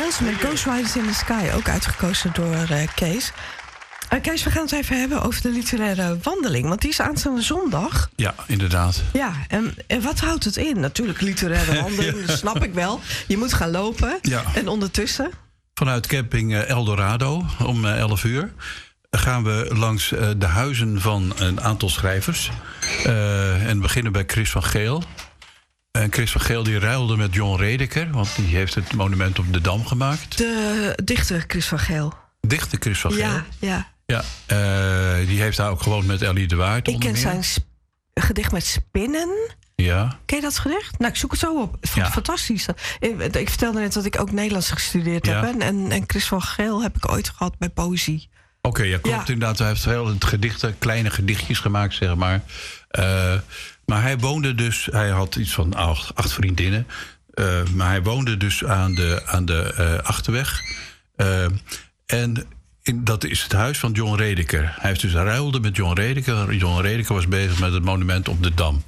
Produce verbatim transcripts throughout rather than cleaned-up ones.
Nielsen met Ghost Riders in the Sky, ook uitgekozen door uh, Kees. Uh, Kees, we gaan het even hebben over de literaire wandeling, want die is aanstaande zondag. Ja, inderdaad. Ja, en, en wat houdt het in? Natuurlijk literaire wandeling, ja. Dat snap ik wel. Je moet gaan lopen. Ja. En ondertussen? Vanuit camping uh, Eldorado om uh, elf uur gaan we langs uh, de huizen van een aantal schrijvers. Uh, en beginnen bij Chris van Geel. En Chris van Geel die ruilde met John Redeker, want die heeft het monument op de Dam gemaakt. De dichter Chris van Geel. Dichter Chris van Geel. Ja, ja. Ja, uh, die heeft daar ook gewoond met Ellie de Waard. Ik ken meer. zijn sp- gedicht met spinnen. Ja. Ken je dat gedicht? Nou, ik zoek het zo op. Ik vond het ja. fantastisch. Ik, ik vertelde net dat ik ook Nederlands gestudeerd ja. heb. En, en Chris van Geel heb ik ooit gehad bij poëzie. Oké, okay, ja, klopt ja. inderdaad. Hij heeft heel gedichten, kleine gedichtjes gemaakt, zeg maar. Uh, maar hij woonde dus, hij had iets van acht, acht vriendinnen. Uh, maar hij woonde dus aan de, aan de uh, Achterweg. Uh, en in, dat is het huis van John Redeker. Hij heeft dus ruilde met John Redeker. John Redeker was bezig met het monument op de Dam.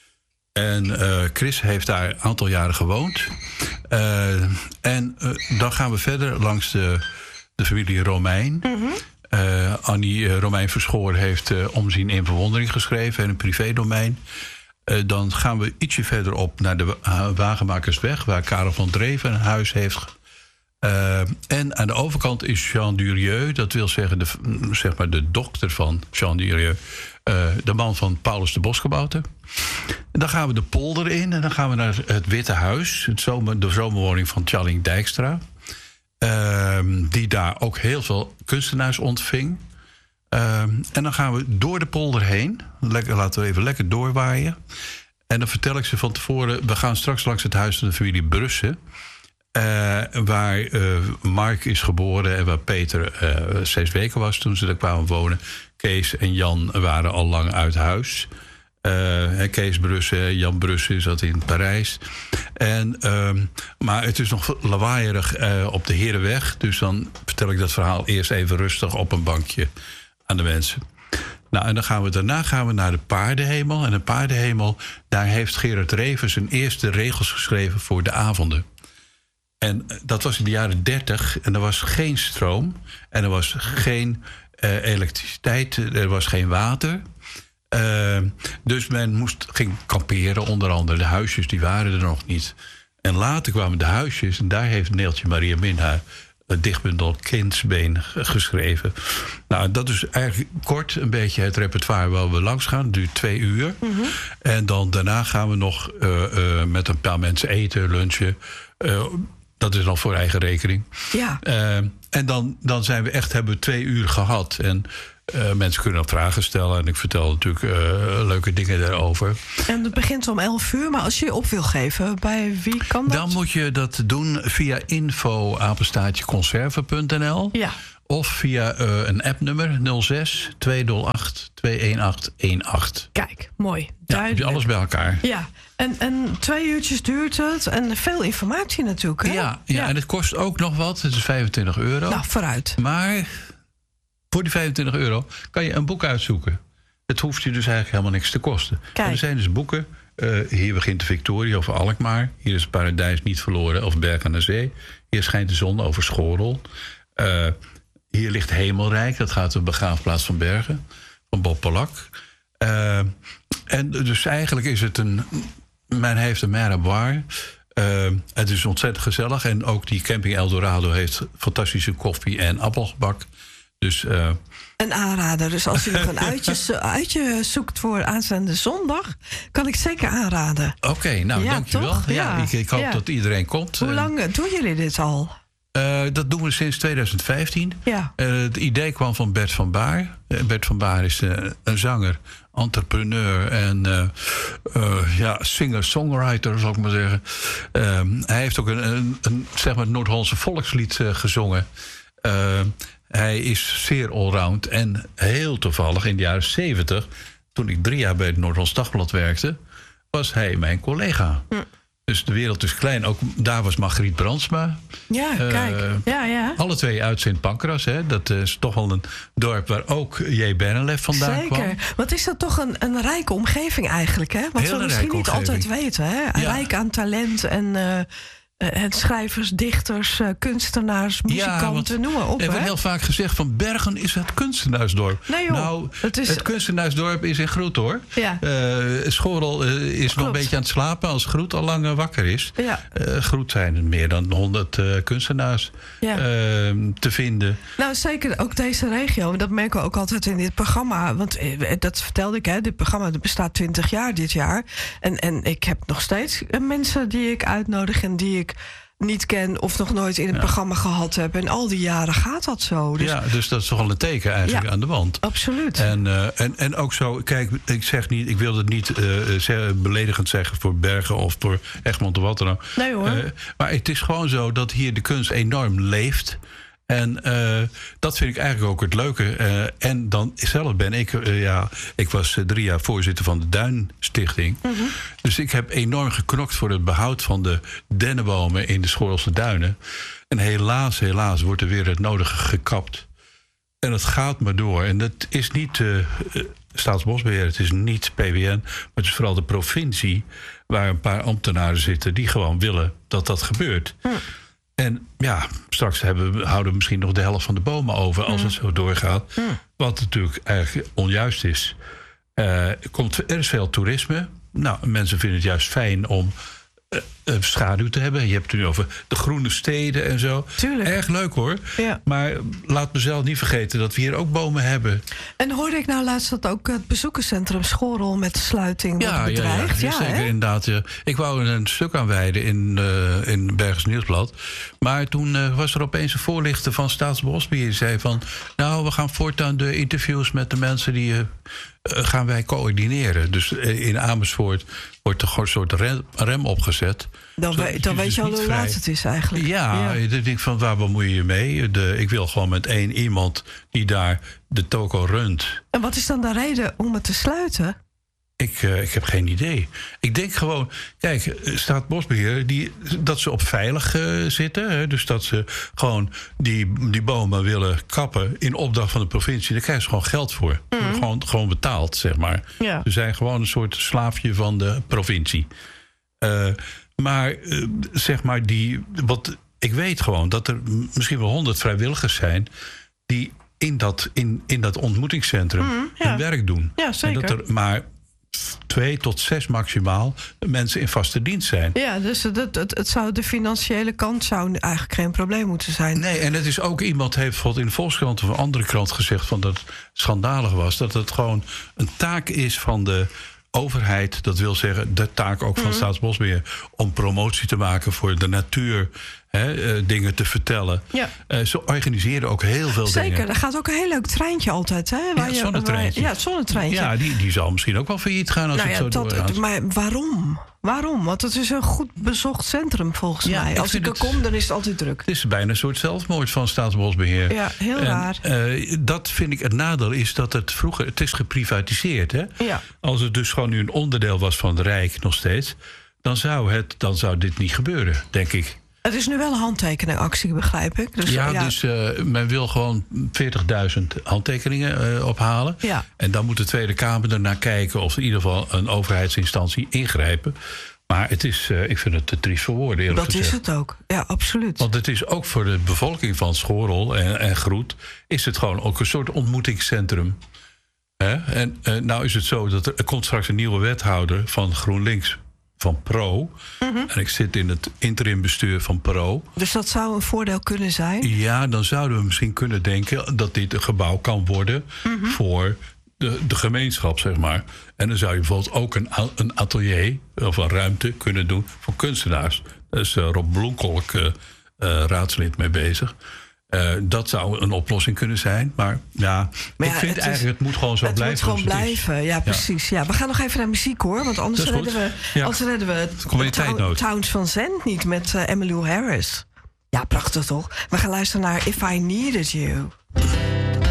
En uh, Chris heeft daar een aantal jaren gewoond. Uh, en uh, dan gaan we verder langs de, de familie Romein. Mm-hmm. Uh, Annie uh, Romein Verschoor heeft uh, Omzien in Verwondering geschreven en een privédomein. Uh, dan gaan we ietsje verderop naar de uh, Wagenmakersweg, waar Karel van Dreven een huis heeft. Uh, en aan de overkant is Jean Durieux, dat wil zeggen de, zeg maar de dochter van Jean Durieux, uh, de man van Paulus de Bosgebouwte. Dan gaan we de polder in en dan gaan we naar het Witte Huis, het zomer, de zomerwoning van Tjalling Dijkstra. Uh, die daar ook heel veel kunstenaars ontving. Uh, en dan gaan we door de polder heen. Lekker, laten we even lekker doorwaaien. En dan vertel ik ze van tevoren, we gaan straks langs het huis van de familie Brussen. Uh, waar uh, Mark is geboren en waar Peter uh, zes weken was toen ze daar kwamen wonen. Kees en Jan waren al lang uit huis. Uh, Kees Brussen, Jan Brussen zat in Parijs. En, uh, maar het is nog lawaaierig uh, op de Herenweg. Dus dan vertel ik dat verhaal eerst even rustig op een bankje aan de mensen. Nou, en dan gaan we, daarna gaan we naar de Paardenhemel. En de Paardenhemel, daar heeft Gerard Reven zijn eerste regels geschreven voor de avonden. En dat was in de jaren dertig. En er was geen stroom. En er was geen uh, elektriciteit. Er was geen water. Uh, dus men moest, ging kamperen, onder andere. De huisjes, die waren er nog niet. En later kwamen de huisjes. En daar heeft Neeltje Maria Min haar dichtbundel Kindsbeen geschreven. Nou, dat is eigenlijk kort een beetje het repertoire waar we langs gaan. Het duurt twee uur. Mm-hmm. En dan daarna gaan we nog uh, uh, met een paar mensen eten, lunchen. Uh, dat is dan voor eigen rekening. Ja. Uh, en dan, dan zijn we echt, hebben we twee uur gehad. En Uh, mensen kunnen dan vragen stellen en ik vertel natuurlijk uh, leuke dingen daarover. En het begint om elf uur, maar als je je op wil geven, bij wie kan dat? Dan moet je dat doen via info apenstaartje conserve punt n l. Ja. Of via uh, een appnummer nul zes twee nul acht twee een acht een acht. Kijk, mooi. Ja, heb je alles bij elkaar. Ja, en, en twee uurtjes duurt het en veel informatie natuurlijk. Hè? Ja, ja, ja, en het kost ook nog wat. Het is vijfentwintig euro. Nou, vooruit. Maar voor die vijfentwintig euro kan je een boek uitzoeken. Het hoeft je dus eigenlijk helemaal niks te kosten. Er zijn dus boeken. Uh, hier begint de Victoria over Alkmaar. Hier is het Paradijs niet verloren over Berg aan de Zee. Hier schijnt de zon over Schorel. Uh, hier ligt Hemelrijk. Dat gaat de begraafplaats van Bergen. Van Bob Polak. Uh, en dus eigenlijk is het een... Men heeft een mer à boire. Uh, het is ontzettend gezellig. En ook die camping Eldorado heeft fantastische koffie en appelgebak. Dus, uh... een aanrader. Dus als u nog een uitje, uitje zoekt voor aanstaande zondag, kan ik zeker aanraden. Oké, okay, nou ja, dankjewel. Ja, ja, ik, ik hoop ja. dat iedereen komt. Hoe lang en... doen jullie dit al? Uh, dat doen we sinds twintig vijftien. Ja. Uh, het idee kwam van Bert van Baar. Uh, Bert van Baar is uh, een zanger, entrepreneur en uh, uh, ja, singer-songwriter, zal ik maar zeggen. Uh, hij heeft ook een, een, een zeg maar Noord-Hollandse volkslied uh, gezongen. Uh, Hij is zeer allround en heel toevallig in de jaren zeventig, toen ik drie jaar bij het Noord-Hollands Dagblad werkte, was hij mijn collega. Hm. Dus de wereld is klein. Ook daar was Margriet Brandsma. Ja, uh, kijk. Ja, ja. Alle twee uit Sint Pancras. Hè. Dat is toch wel een dorp waar ook J. Bernelef vandaan Zeker. kwam. Zeker. Wat is dat toch een, een rijke omgeving eigenlijk, hè? Wat Heel we misschien niet altijd weten, hè? Ja. Rijk aan talent en... Uh, Uh, het schrijvers, dichters, uh, kunstenaars, muzikanten, ja, noem maar op. Er wordt heel vaak gezegd van Bergen is het kunstenaarsdorp. Nee, joh, nou, het, is... het kunstenaarsdorp is in Groet, hoor. Ja. Uh, Schorrel uh, is Klopt. nog een beetje aan het slapen als Groet al lang uh, wakker is. Ja. Uh, Groet zijn er meer dan honderd uh, kunstenaars ja. uh, te vinden. Nou, zeker ook deze regio. Dat merken we ook altijd in dit programma. Want uh, dat vertelde ik, hè. Dit programma dat bestaat twintig jaar dit jaar. En, en ik heb nog steeds uh, mensen die ik uitnodig en die ik niet ken of nog nooit in het ja. programma gehad heb. En al die jaren gaat dat zo. Dus ja, dus dat is toch al een teken eigenlijk ja, aan de wand. Absoluut. En, uh, en, en ook zo, kijk, ik zeg niet, ik wil het niet uh, zeg, beledigend zeggen voor Bergen of voor Egmond of wat dan ook. Nee hoor. Uh, maar het is gewoon zo dat hier de kunst enorm leeft. En uh, dat vind ik eigenlijk ook het leuke. Uh, en dan zelf ben ik, uh, ja, ik was uh, drie jaar voorzitter van de Duinstichting. Mm-hmm. Dus ik heb enorm geknokt voor het behoud van de dennenbomen in de Schorrelse Duinen. En helaas, helaas wordt er weer het nodige gekapt. En het gaat maar door. En dat is niet uh, Staatsbosbeheer, het is niet P W N, maar het is vooral de provincie waar een paar ambtenaren zitten die gewoon willen dat dat gebeurt. Mm. En ja, straks hebben we, houden we misschien nog de helft van de bomen over als mm. het zo doorgaat. Mm. Wat natuurlijk eigenlijk onjuist is. Uh, er, komt, er is veel toerisme. Nou, mensen vinden het juist fijn om uh, uh, schaduw te hebben. Je hebt het nu over de groene steden en zo. Tuurlijk. Erg leuk hoor. Ja. Maar laat mezelf niet vergeten dat we hier ook bomen hebben. En hoorde ik nou laatst dat ook het bezoekerscentrum Schorrel met de sluiting ja, wordt bedreigd? Ja, ja, ja, zeker, inderdaad. Ja. Ik wou er een stuk aan wijden in, uh, in Bergens Nieuwsblad. Maar toen uh, was er opeens een voorlichter van Staatsbosbeheer die zei van, nou, we gaan voortaan de interviews met de mensen die uh, uh, gaan wij coördineren. Dus uh, in Amersfoort wordt er gewoon een soort rem, rem opgezet. Dan, Zo, we, dan weet je al hoe laat het is eigenlijk. Ja, ja. Ik denk van, waar bemoei je je mee? De, ik wil gewoon met één iemand die daar de toko runt. En wat is dan de reden om het te sluiten? Ik, uh, ik heb geen idee. Ik denk gewoon, kijk, Staatsbosbeheer, die, dat ze op veilig uh, zitten. Hè, dus dat ze gewoon die, die bomen willen kappen in opdracht van de provincie. Daar krijgen ze gewoon geld voor. Mm. Gewoon, gewoon betaald, zeg maar. Ja. Ze zijn gewoon een soort slaafje van de provincie. Uh, maar, uh, zeg maar, die, wat, ik weet gewoon dat er misschien wel honderd vrijwilligers zijn die in dat, in, in dat ontmoetingscentrum mm, ja. hun werk doen. Ja, zeker. En dat er maar twee tot zes maximaal mensen in vaste dienst zijn. Ja, dus het, het, het zou, de financiële kant zou eigenlijk geen probleem moeten zijn. Nee, en het is ook, iemand heeft bijvoorbeeld in de Volkskrant of een andere krant gezegd van dat het schandalig was. Dat het gewoon een taak is van de overheid, dat wil zeggen de taak ook van mm-hmm. Staatsbosbeheer, om promotie te maken voor de natuur, hè, uh, dingen te vertellen. Ja. Uh, ze organiseren ook heel veel Zeker, dingen. Zeker, er gaat ook een heel leuk treintje altijd. Hè, waar ja, het je, zonnetreintje. Waar, ja, het zonnetreintje. Ja, die, die zal misschien ook wel failliet gaan als nou het ja, zo dat, doorgaat. Maar waarom? Waarom? Want het is een goed bezocht centrum volgens ja, mij. Als ik er het, kom, dan is het altijd druk. Het is bijna een soort zelfmoord van Staatsbosbeheer. Ja, heel en, raar. Uh, dat vind ik het nadeel is dat het vroeger, het is geprivatiseerd. Hè? Ja. Als het dus gewoon nu een onderdeel was van het Rijk nog steeds, dan zou, het, dan zou dit niet gebeuren, denk ik. Het is nu wel een handtekeningactie, begrijp ik. Dus, ja, ja, dus uh, men wil gewoon veertigduizend handtekeningen uh, ophalen. Ja. En dan moet de Tweede Kamer ernaar kijken of in ieder geval een overheidsinstantie ingrijpen. Maar het is, uh, ik vind het te triest voor woorden, eerlijk Dat gezegd. is het ook, ja, absoluut. Want het is ook voor de bevolking van Schorrel en, en Groet, is het gewoon ook een soort ontmoetingscentrum. Hè? En uh, nou is het zo dat er, er komt straks een nieuwe wethouder van GroenLinks, van Pro. Mm-hmm. En ik zit in het interimbestuur van Pro. Dus dat zou een voordeel kunnen zijn? Ja, dan zouden we misschien kunnen denken dat dit een gebouw kan worden mm-hmm. voor de, de gemeenschap, zeg maar. En dan zou je bijvoorbeeld ook een, een atelier of een ruimte kunnen doen voor kunstenaars. Daar is uh, Rob Bloemkolk uh, uh, raadslid mee bezig. Uh, dat zou een oplossing kunnen zijn. Maar ja, maar ja ik vind het eigenlijk, is, het moet gewoon zo het blijven. Het moet gewoon blijven, is. ja, precies. Ja. Ja. We gaan nog even naar muziek, hoor. Want anders redden we, ja. anders redden we het town, Towns van Zandt niet met uh, Emmylou Harris. Ja, prachtig toch? We gaan luisteren naar If I Needed You.